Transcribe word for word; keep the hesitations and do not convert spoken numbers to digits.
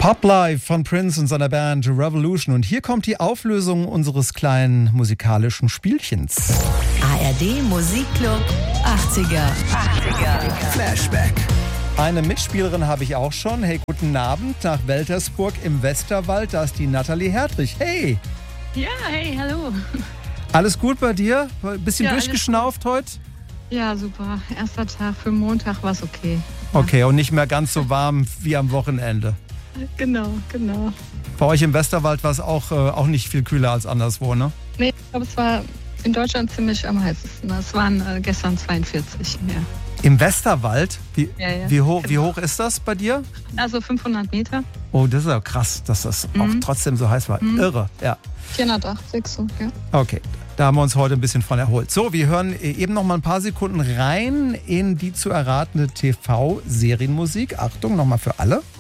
Pop Life von Prince und seiner Band Revolution. Und hier kommt die Auflösung unseres kleinen musikalischen Spielchens. A R D Musikclub achtziger. achtziger. Flashback. Eine Mitspielerin habe ich auch schon. Hey, guten Abend nach Weltersburg im Westerwald. Da ist die Nathalie Hertrich. Hey! Ja, hey, hallo. Alles gut bei dir? Ein bisschen Ja, durchgeschnauft heute? Ja, super. Erster Tag für Montag war es okay. Okay, und nicht mehr ganz so warm wie am Wochenende. Genau, genau. Bei euch im Westerwald war es auch, äh, auch nicht viel kühler als anderswo, ne? Nee, ich glaube, es war in Deutschland ziemlich am heißesten. Es waren äh, gestern zweiundvierzig. Ja. Im Westerwald? Wie, Ja, ja. wie, hoch, wie hoch ist das bei dir? Also fünfhundert Meter. Oh, das ist ja krass, dass das Mhm. auch trotzdem so heiß war. Mhm. Irre, ja. vierhundertachtzig so, ja. Okay, da haben wir uns heute ein bisschen von erholt. So, wir hören eben noch mal ein paar Sekunden rein in die zu erratende T V-Serienmusik. Achtung, nochmal für alle.